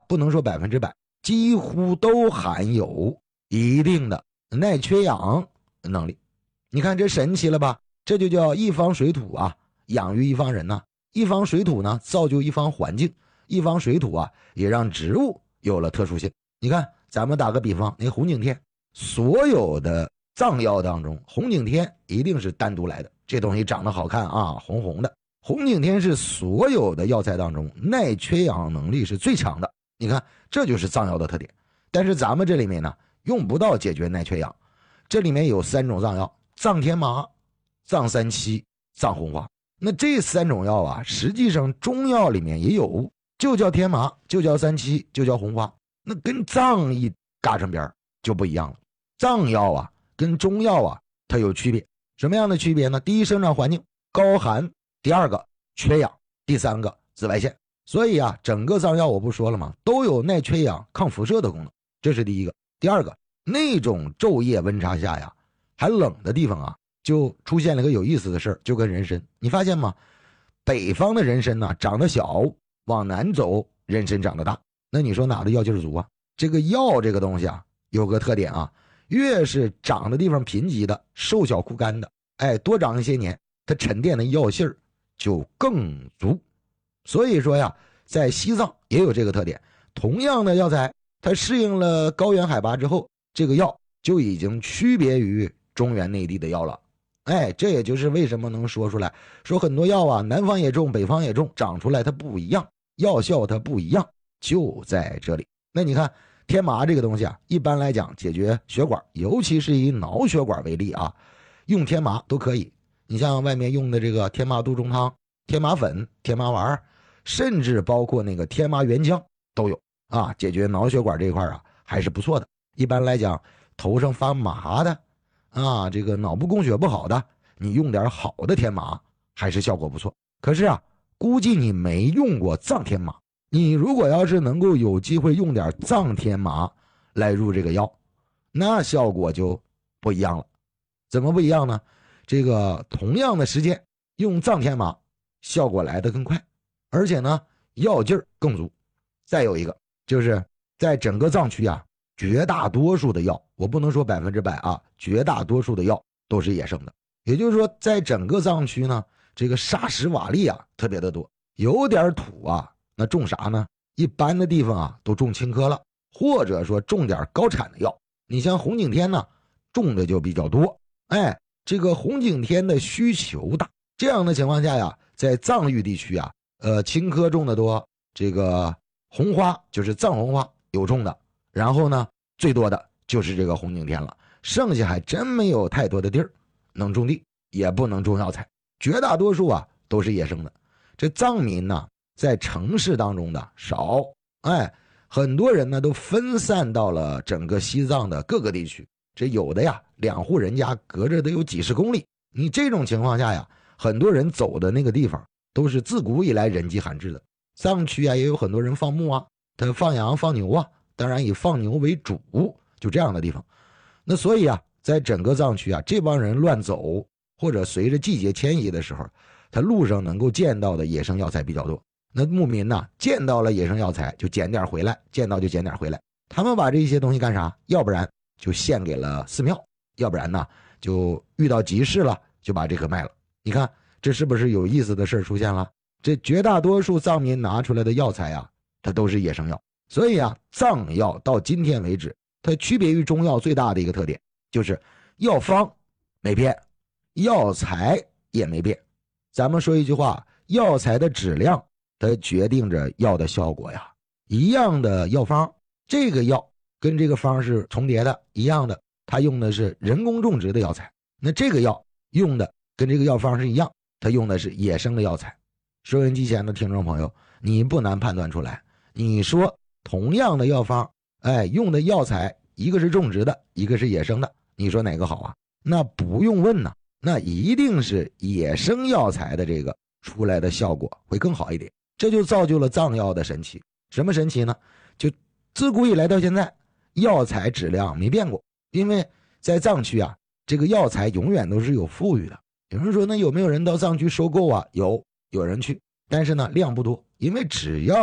不能说100%，几乎都含有一定的耐缺氧能力。你看这神奇了吧？这就叫一方水土啊，养育一方人呐。一方水土呢，造就一方环境；一方水土啊，也让植物有了特殊性。你看，咱们打个比方，那红景天，所有的藏药当中，红景天一定是单独来的。这东西长得好看啊，红红的。红景天是所有的药材当中耐缺氧能力是最强的。你看，这就是藏药的特点。但是咱们这里面呢，用不到解决耐缺氧。这里面有3种藏药：藏天麻、藏三七、藏红花。那这3种药啊，实际上中药里面也有，就叫天麻，就叫三七，就叫红花。那跟藏一嘎上边就不一样了。藏药啊跟中药啊它有区别。什么样的区别呢？第一，生长环境高寒；第二个，缺氧；第三个，紫外线。所以啊，整个藏药我不说了吗？都有耐缺氧、抗辐射的功能，这是第一个。第二个，那种昼夜温差下呀，还冷的地方啊，就出现了个有意思的事儿，就跟人参，你发现吗？北方的人参呢长得小，往南走人参长得大。那你说哪的药劲足啊？这个药这个东西啊，有个特点啊，越是长的地方贫瘠的、瘦小枯干的，多长一些年，它沉淀的药性就更足。所以说呀，在西藏也有这个特点。同样的药材，它适应了高原海拔之后，这个药就已经区别于中原内地的药了。这也就是为什么能说出来，说很多药啊，南方也种，北方也种，长出来它不一样，药效它不一样，就在这里。那你看天麻这个东西啊，一般来讲解决血管，尤其是以脑血管为例啊，用天麻都可以。你像外面用的这个天麻杜仲汤、天麻粉、天麻丸，甚至包括那个天麻原浆都有啊，解决脑血管这一块啊还是不错的。一般来讲，头上发麻的啊，这个脑部供血不好的，你用点好的天麻还是效果不错。可是啊，估计你没用过藏天麻，你如果要是能够有机会用点藏天麻来入这个药，那效果就不一样了。怎么不一样呢？这个同样的时间用藏天麻，效果来得更快，而且呢药劲儿更足。再有一个就是在整个藏区啊，绝大多数的药，我不能说100%啊，绝大多数的药都是野生的。也就是说，在整个藏区呢，这个砂石瓦砾啊特别的多，有点土啊，那种啥呢？一般的地方啊都种青稞了，或者说种点高产的药。你像红景天呢，种的就比较多。这个红景天的需求大，这样的情况下呀，在藏域地区啊，青稞种的多，这个红花就是藏红花有种的，然后呢最多的就是这个红景天了，剩下还真没有太多的地儿能种地，也不能种药材，绝大多数啊都是野生的。这藏民呢在城市当中的少，很多人呢都分散到了整个西藏的各个地区，这有的呀2户人家隔着得有几十公里，你这种情况下呀，很多人走的那个地方都是自古以来人迹罕至的。藏区啊也有很多人放牧啊，他放羊放牛啊，当然以放牛为主，就这样的地方。那所以啊，在整个藏区啊，这帮人乱走，或者随着季节迁移的时候，他路上能够见到的野生药材比较多。那牧民呢，见到了野生药材就捡点回来，见到就捡点回来。他们把这些东西干啥？要不然就献给了寺庙，要不然呢就遇到急事了，就把这个卖了。你看这是不是有意思的事出现了？这绝大多数藏民拿出来的药材啊，它都是野生药。所以啊，藏药到今天为止，它区别于中药最大的一个特点就是药方没变，药材也没变。咱们说一句话，药材的质量它决定着药的效果呀。一样的药方，这个药跟这个方是重叠的，一样的，它用的是人工种植的药材，那这个药用的跟这个药方是一样，它用的是野生的药材。收音机前的听众朋友，你不难判断出来，你说同样的药方，用的药材一个是种植的，一个是野生的，你说哪个好啊？那不用问呢，那一定是野生药材的这个出来的效果会更好一点。这就造就了藏药的神奇。什么神奇呢？就自古以来到现在，药材质量没变过。因为在藏区啊，这个药材永远都是有富裕的。有人说那有没有人到藏区收购啊？有人去，但是呢量不多，因为只要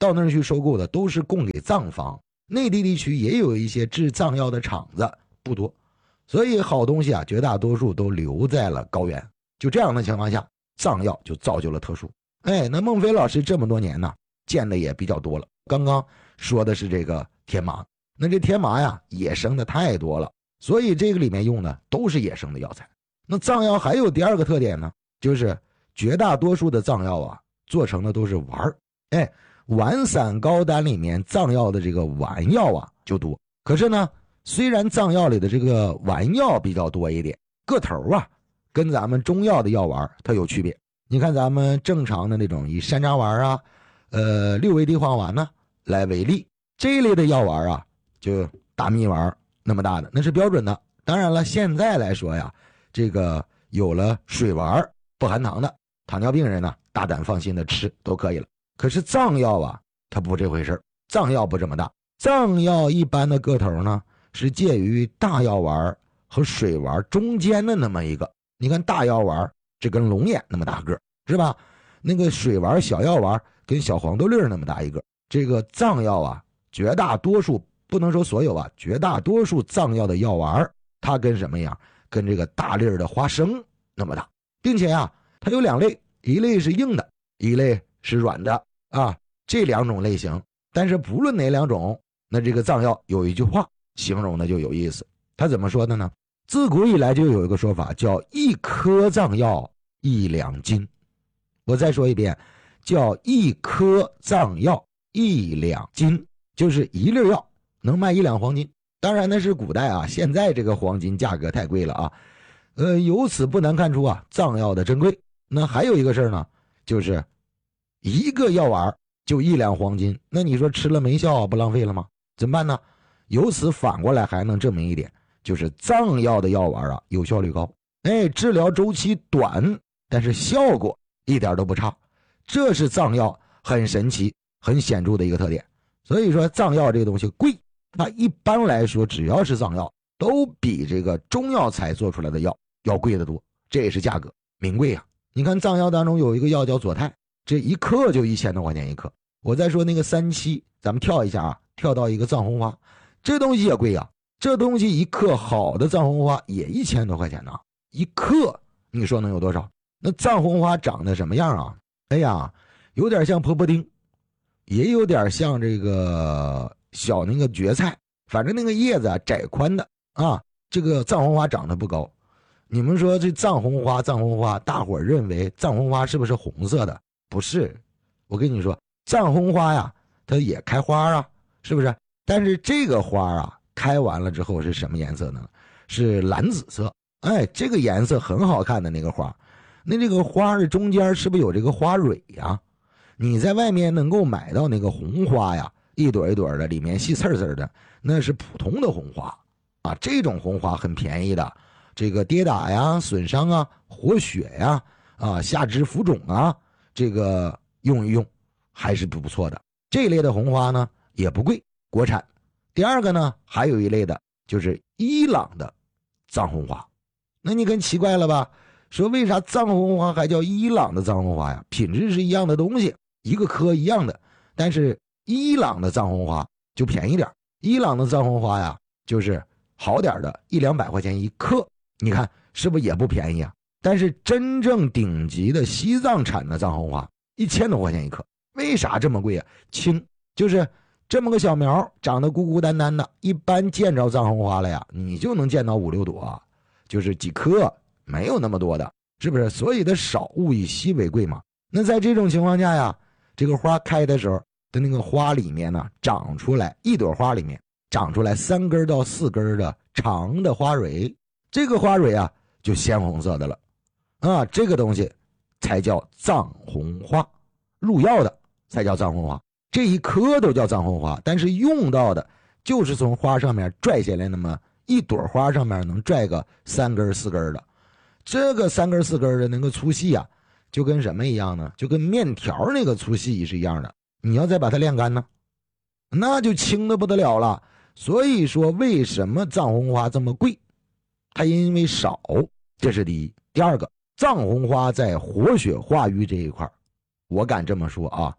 到那儿去收购的都是供给藏方，内地地区也有一些制藏药的厂子，不多，所以好东西啊，绝大多数都留在了高原。就这样的情况下，藏药就造就了特殊。那孟非老师这么多年呢，见的也比较多了。刚刚说的是这个天麻，那这天麻呀，野生的太多了，所以这个里面用的都是野生的药材。那藏药还有第二个特点呢，就是绝大多数的藏药啊，做成的都是丸儿。丸散高丹里面藏药的这个丸药啊就多。可是呢，虽然藏药里的这个丸药比较多一点，个头啊跟咱们中药的药丸它有区别。你看咱们正常的那种以山楂丸啊、六味地黄丸呢来为例，这一类的药丸啊，就大蜜丸那么大的，那是标准的。当然了，现在来说呀，这个有了水丸不含糖的，糖尿病人呢大胆放心的吃都可以了。可是藏药啊，它不这回事，藏药不这么大。藏药一般的个头呢，是介于大药丸和水丸中间的那么一个。你看大药丸这跟龙眼那么大个，是吧？那个水丸小药丸跟小黄豆粒那么大一个。这个藏药啊，绝大多数不能说所有啊，绝大多数藏药的药丸它跟什么样？跟这个大粒的花生那么大，并且啊，它有两类，一类是硬的，一类是软的啊，这两种类型。但是不论哪两种，那这个藏药有一句话形容的就有意思，他怎么说的呢？自古以来就有一个说法，叫一颗藏药1两金。我再说一遍，叫一颗藏药1两金，就是一粒药能卖1两黄金。当然那是古代啊，现在这个黄金价格太贵了啊。由此不难看出啊，藏药的珍贵。那还有一个事呢，就是一个药丸就1两黄金，那你说吃了没效啊，不浪费了吗？怎么办呢？由此反过来还能证明一点，就是藏药的药丸啊，有效率高，治疗周期短，但是效果一点都不差，这是藏药很神奇、很显著的一个特点。所以说藏药这个东西贵，那一般来说只要是藏药，都比这个中药材做出来的药要贵得多，这也是价格名贵啊。你看藏药当中有一个药叫左肽，这一克就1000多块钱一克。我再说那个37，咱们跳一下啊，跳到一个藏红花，这东西也贵啊，这东西一克好的藏红花也1000多块钱呢，一克你说能有多少？那藏红花长得什么样啊？有点像婆婆丁，也有点像这个小那个蕨菜，反正那个叶子啊窄宽的啊。这个藏红花长得不高。你们说这藏红花，大伙儿认为藏红花是不是红色的？不是，我跟你说，藏红花呀，它也开花啊，是不是？但是这个花啊，开完了之后是什么颜色呢？是蓝紫色。这个颜色很好看的那个花。那这个花的中间是不是有这个花蕊呀？你在外面能够买到那个红花呀，一朵一朵的，里面细刺刺的，那是普通的红花啊。这种红花很便宜的，这个跌打呀、损伤啊、活血呀、下肢浮肿啊，这个用一用还是不错的。这一类的红花呢也不贵，国产。第二个呢，还有一类的就是伊朗的藏红花。那你更奇怪了吧？说为啥藏红花还叫伊朗的藏红花呀？品质是一样的东西，一个科一样的，但是伊朗的藏红花就便宜点。伊朗的藏红花呀，就是好点的100-200块钱一克，你看是不是也不便宜啊？但是真正顶级的西藏产的藏红花1000多块钱一克，为啥这么贵啊？轻，就是这么个小苗长得孤孤单单的，一般见着藏红花了呀，你就能见到5-6朵，就是几颗，没有那么多的，是不是？所以它少，物以稀为贵嘛。那在这种情况下呀，这个花开的时候的那个花里面呢，长出来一朵花里面长出来3根到4根的长的花蕊，这个花蕊啊就鲜红色的了啊，这个东西才叫藏红花，入药的才叫藏红花。这一颗都叫藏红花，但是用到的就是从花上面拽下来那么一朵花上面能拽个3根4根的，这个3根4根的那个粗细啊，就跟什么一样呢？就跟面条那个粗细是一样的。你要再把它晾干呢，那就轻的不得了了。所以说为什么藏红花这么贵？它因为少，这是第一。第二个，藏红花在活血化瘀这一块，我敢这么说啊，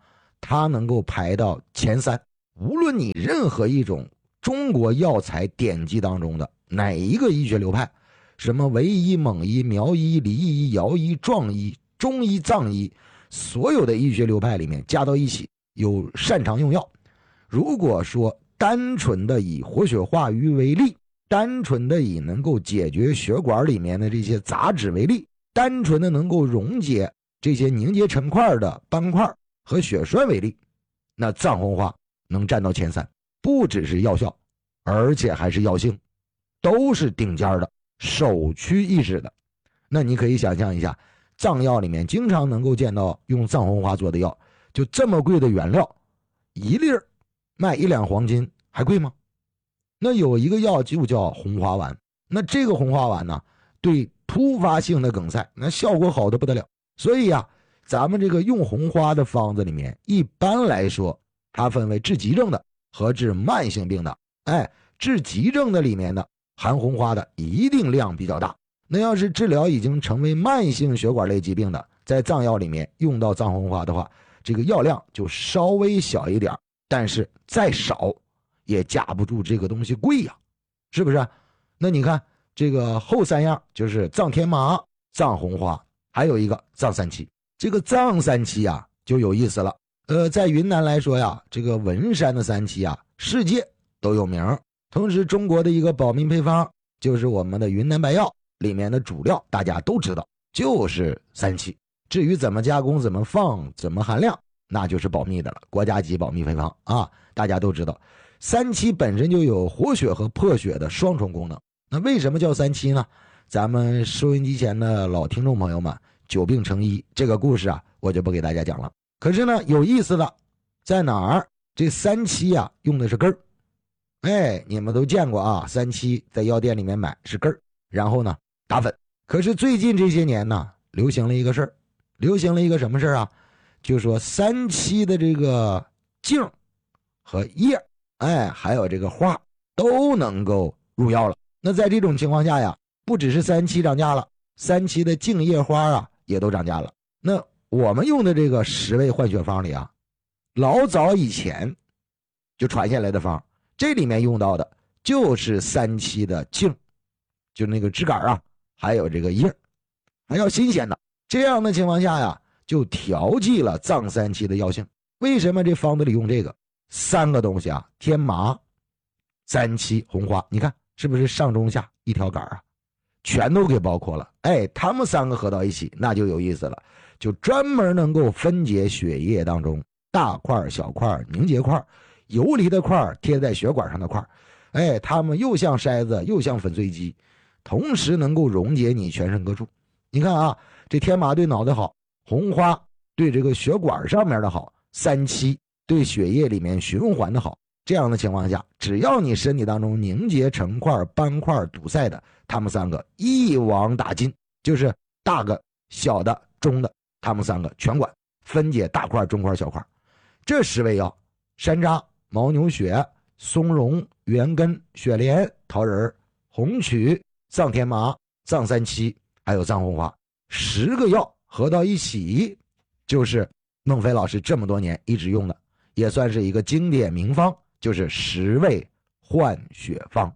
它能够排到前3。无论你任何一种中国药材典籍当中的哪一个医学流派，什么维医、蒙医、苗医、黎医、姚医、壮医、中医、藏医，所有的医学流派里面加到一起，有擅长用药。如果说单纯的以活血化瘀为例，单纯的以能够解决血管里面的这些杂质为例，单纯的能够溶解这些凝结成块的斑块和血栓为例，那藏红花能占到前3，不只是药效，而且还是药性，都是顶尖的，首屈一指的。那你可以想象一下，藏药里面经常能够见到用藏红花做的药，就这么贵的原料，一粒卖1两黄金，还贵吗？那有一个药就叫红花丸，那这个红花丸呢，对突发性的梗塞那效果好的不得了。所以啊，咱们这个用红花的方子里面，一般来说它分为治急症的和治慢性病的。治急症的里面的含红花的一定量比较大，那要是治疗已经成为慢性血管类疾病的，在藏药里面用到藏红花的话，这个药量就稍微小一点，但是再少也架不住这个东西贵呀，是不是？那你看这个后3样就是藏天麻、藏红花，还有一个藏三七。这个藏三七啊就有意思了。在云南来说呀，这个文山的三七啊，世界都有名。同时中国的一个保命配方就是我们的云南白药里面的主料，大家都知道就是三七。至于怎么加工、怎么放、怎么含量，那就是保密的了，国家级保密配方啊，大家都知道。三七本身就有活血和破血的双重功能。那为什么叫三七呢？咱们收音机前的老听众朋友们，久病成医这个故事啊，我就不给大家讲了。可是呢，有意思的在哪儿？这三七啊，用的是根儿。你们都见过啊，三七在药店里面买是根儿，然后呢打粉。可是最近这些年呢，流行了一个事儿，流行了一个什么事儿啊？就说三七的这个茎和叶，还有这个花都能够入药了。那在这种情况下呀，不只是三七涨价了，三七的茎叶花啊也都涨价了。那我们用的这个10味换血方里啊，老早以前就传下来的方，这里面用到的就是三七的茎，就那个枝杆啊，还有这个叶，还要新鲜的。这样的情况下呀，就调剂了藏三七的药性。为什么这方子里用这个3个东西啊？天麻、三七、红花，你看是不是上中下一条杆啊？全都给包括了。他们3个合到一起，那就有意思了，就专门能够分解血液当中大块、小块、凝结块、游离的块、贴在血管上的块。它们又像筛子，又像粉碎机，同时能够溶解你全身各处。你看啊，这天麻对脑袋好，红花对这个血管上面的好，三七对血液里面循环的好。这样的情况下，只要你身体当中凝结成块、斑块、堵塞的，他们3个一网打尽，就是大的、小的、中的，他们3个全管，分解大块、中块、小块。这10味药：山楂、牦牛血、松茸、元根、雪莲、桃仁、红曲、藏天麻、藏三七，还有藏红花，10个药合到一起，就是孟非老师这么多年一直用的，也算是一个经典名方，就是10味换血方。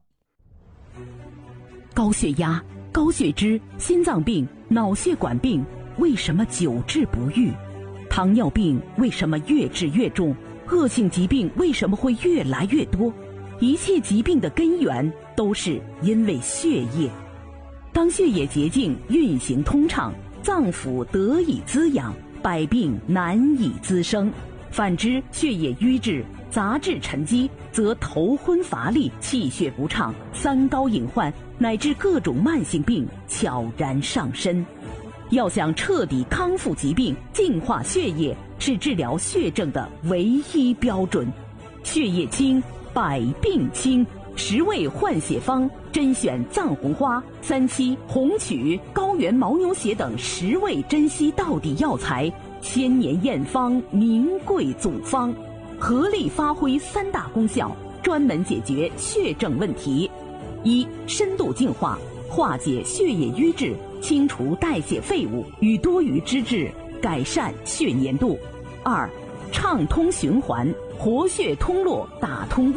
高血压、高血脂、心脏病、脑血管病为什么久治不愈？糖尿病为什么越治越重？恶性疾病为什么会越来越多？一切疾病的根源都是因为血液。当血液洁净、运行通畅，脏腑得以滋养，百病难以滋生。反之，血液瘀滞、杂质沉积，则头昏乏力、气血不畅、三高隐患乃至各种慢性病悄然上身。要想彻底康复疾病、净化血液，是治疗血症的唯一标准。血液清，百病清。10味换血方甄选藏红花、三七、红曲、高原牦牛血等10味珍稀道地药材，千年验方，名贵祖方，合力发挥3大功效，专门解决血症问题：一、深度净化，化解血液瘀滞，清除代谢废物与多余脂质，改善血粘度；2、 畅通循环，活血通络，打通